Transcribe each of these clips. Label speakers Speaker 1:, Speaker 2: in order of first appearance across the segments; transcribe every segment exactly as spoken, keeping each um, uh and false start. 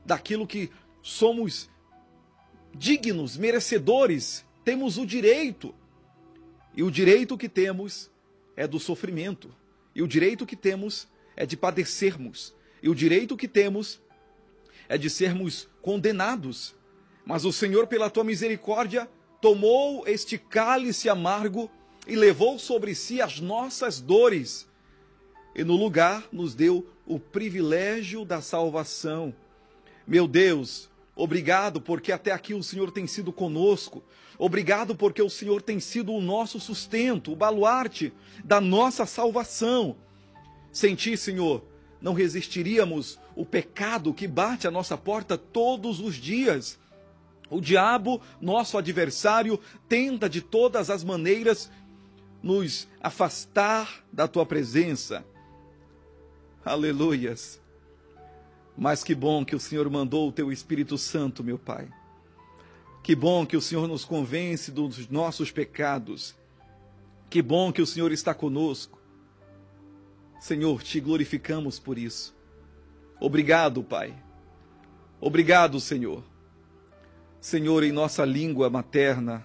Speaker 1: daquilo que somos dignos, merecedores, temos o direito. E o direito que temos é do sofrimento. E o direito que temos é de padecermos. E o direito que temos é de sermos condenados. Mas o Senhor, pela tua misericórdia, tomou este cálice amargo e levou sobre si as nossas dores. E no lugar nos deu o privilégio da salvação. Meu Deus, obrigado porque até aqui o Senhor tem sido conosco. Obrigado porque o Senhor tem sido o nosso sustento, o baluarte da nossa salvação. Sem ti, Senhor, não resistiríamos o pecado que bate à nossa porta todos os dias. O diabo, nosso adversário, tenta de todas as maneiras nos afastar da tua presença. Aleluias. Mas que bom que o Senhor mandou o teu Espírito Santo, meu Pai. Que bom que o Senhor nos convence dos nossos pecados. Que bom que o Senhor está conosco. Senhor, te glorificamos por isso. Obrigado, Pai. Obrigado, Senhor. Senhor, em nossa língua materna,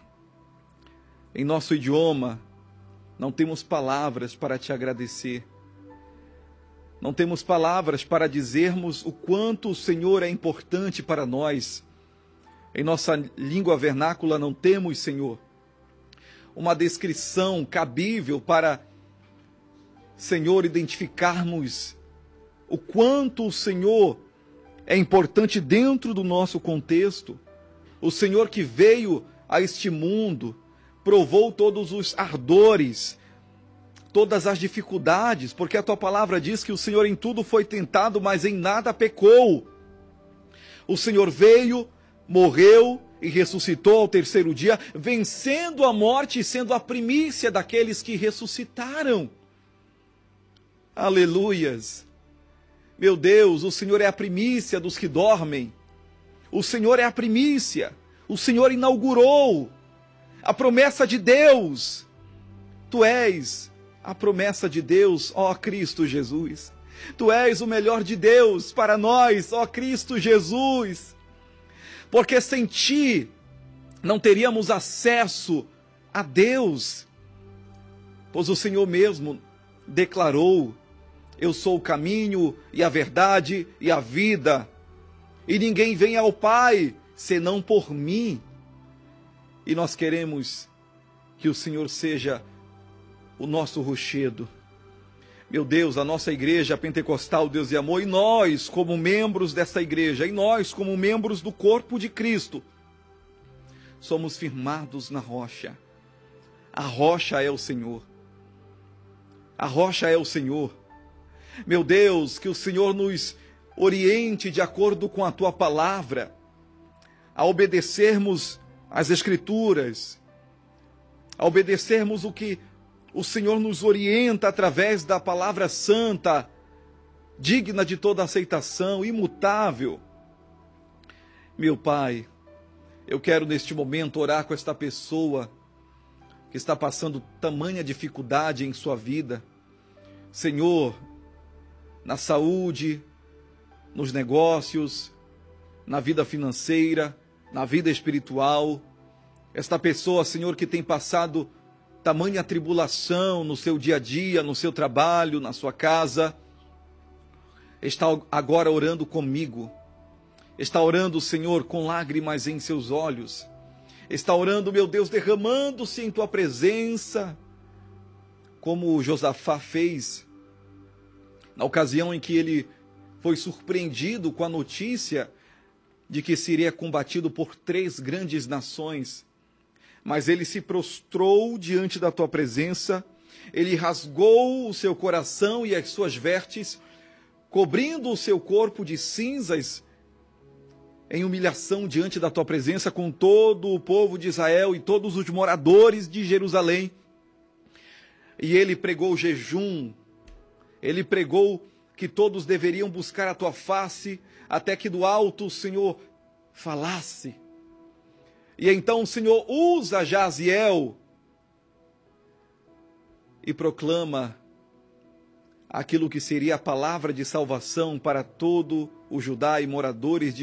Speaker 1: em nosso idioma, não temos palavras para te agradecer. Não temos palavras para dizermos o quanto o Senhor é importante para nós. Em nossa língua vernácula não temos, Senhor, uma descrição cabível para, Senhor, identificarmos o quanto o Senhor é importante dentro do nosso contexto. O Senhor que veio a este mundo, provou todos os ardores, todas as dificuldades, porque a tua palavra diz que o Senhor em tudo foi tentado, mas em nada pecou. O Senhor veio, morreu e ressuscitou ao terceiro dia, vencendo a morte e sendo a primícia daqueles que ressuscitaram. Aleluias! Meu Deus, o Senhor é a primícia dos que dormem. O Senhor é a primícia. O Senhor inaugurou a promessa de Deus. Tu és a promessa de Deus, ó Cristo Jesus. Tu és o melhor de Deus para nós, ó Cristo Jesus. Porque sem ti não teríamos acesso a Deus. Pois o Senhor mesmo declarou: eu sou o caminho e a verdade e a vida. E ninguém vem ao Pai senão por mim. E nós queremos que o Senhor seja o nosso rochedo. Meu Deus, a nossa igreja pentecostal, Deus e amor, e nós como membros dessa igreja, e nós como membros do corpo de Cristo, somos firmados na rocha. A rocha é o Senhor. A rocha é o Senhor. Meu Deus, que o Senhor nos oriente de acordo com a tua palavra, a obedecermos as Escrituras, a obedecermos o que o Senhor nos orienta através da palavra santa, digna de toda aceitação, imutável. Meu Pai, eu quero neste momento orar com esta pessoa que está passando tamanha dificuldade em sua vida. Senhor, na saúde, nos negócios, na vida financeira, na vida espiritual. Esta pessoa, Senhor, que tem passado tamanha tribulação no seu dia a dia, no seu trabalho, na sua casa, está agora orando comigo. Está orando, Senhor, com lágrimas em seus olhos. Está orando, meu Deus, derramando-se em tua presença, como Josafá fez na ocasião em que ele foi surpreendido com a notícia de que seria combatido por três grandes nações. Mas ele se prostrou diante da tua presença, ele rasgou o seu coração e as suas vestes, cobrindo o seu corpo de cinzas, em humilhação diante da tua presença com todo o povo de Israel e todos os moradores de Jerusalém. E ele pregou jejum, ele pregou que todos deveriam buscar a tua face, até que do alto o Senhor falasse. E então o Senhor usa Jaziel e proclama aquilo que seria a palavra de salvação para todo o Judá e moradores de